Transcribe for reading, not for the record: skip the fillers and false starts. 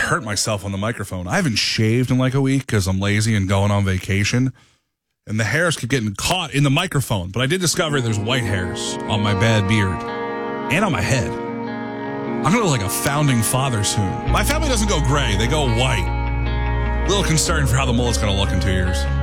hurt myself on the microphone. I haven't shaved in like a week because I'm lazy and going on vacation. And the hairs keep getting caught in the microphone. But I did discover there's white hairs on my bad beard and on my head. I'm going to look like a founding father soon. My family doesn't go gray. They go white. A little concerned for how the mullet's going to look in 2 years.